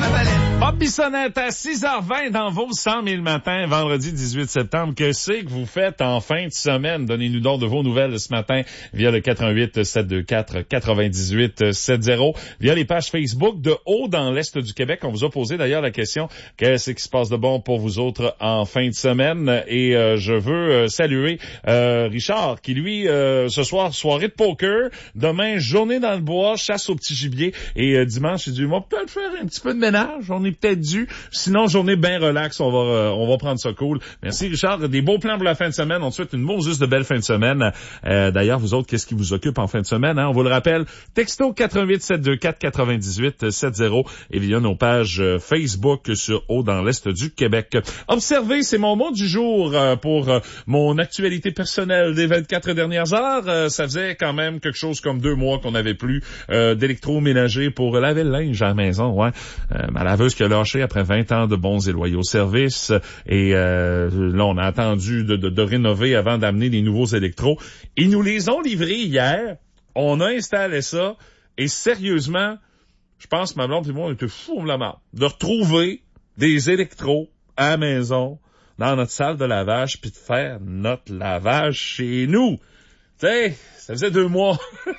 ma palette. Bob Bissonnette à 6h20 dans vos 100 000 matins, vendredi 18 septembre. Que c'est que vous faites en fin de semaine? Donnez-nous donc de vos nouvelles ce matin via le 88 724 98 70, via les pages Facebook de Haut dans l'Est du Québec. On vous a posé d'ailleurs la question, qu'est-ce qui se passe de bon pour vous autres en fin de semaine? Et je veux saluer Richard qui, lui, ce soir, soirée de poker. Demain, journée dans le bois, chasse au petit gibier. Et dimanche, il dit, on va peut-être faire un petit peu de ménage. On est peut-être dû. Sinon, journée bien relax, on va prendre ça cool. Merci Richard. Des beaux plans pour la fin de semaine. On te souhaite une juste de belle fin de semaine. D'ailleurs, vous autres, qu'est-ce qui vous occupe en fin de semaine? Hein? On vous le rappelle, texto 88 724 98 70 et via nos pages Facebook sur Haut dans l'Est du Québec. Observez, c'est mon mot du jour pour mon actualité personnelle des 24 dernières heures. Ça faisait quand même quelque chose comme 2 mois qu'on n'avait plus d'électroménager pour laver le linge à la maison. Ouais. Ma laveuse qui a lâché après 20 ans de bons et loyaux services. Et là, on a attendu de rénover avant d'amener les nouveaux électros. Ils nous les ont livrés hier. On a installé ça. Et sérieusement, je pense que ma blonde et moi, on était fous de la marde de retrouver des électros à la maison, dans notre salle de lavage, puis de faire notre lavage chez nous. Tu sais, ça faisait 2 mois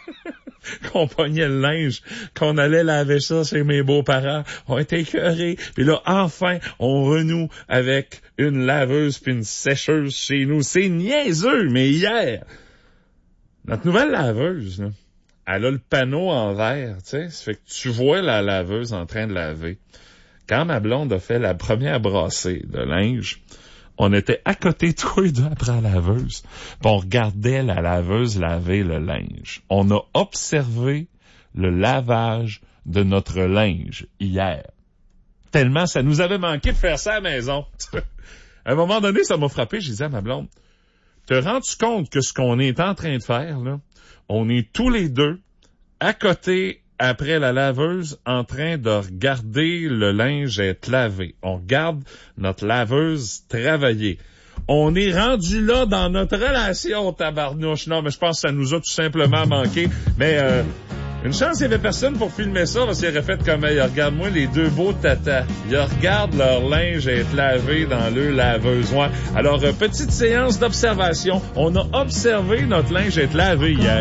qu'on pognait le linge, qu'on allait laver ça chez mes beaux-parents. On était écœurés. Puis là, enfin, on renoue avec une laveuse puis une sécheuse chez nous. C'est niaiseux, mais hier, notre nouvelle laveuse, là, elle a le panneau en verre, tu sais. Ça fait que tu vois la laveuse en train de laver. Quand ma blonde a fait la première brassée de linge, on était à côté tous les deux après la laveuse. Puis on regardait la laveuse laver le linge. On a observé le lavage de notre linge hier. Tellement ça nous avait manqué de faire ça à la maison. À un moment donné, ça m'a frappé. J'ai dit à ma blonde, te rends-tu compte que ce qu'on est en train de faire, là, on est tous les deux à côté après la laveuse en train de regarder le linge être lavé. On regarde notre laveuse travailler. On est rendu là dans notre relation, tabarnouche. Non, mais je pense que ça nous a tout simplement manqué. Mais une chance, il n'y avait personne pour filmer ça, parce qu'il aurait fait comme, hey, regarde-moi les 2 beaux tatas. Ils regardent leur linge être lavé dans le laveuse. Ouais. Alors, petite séance d'observation. On a observé notre linge être lavé hier.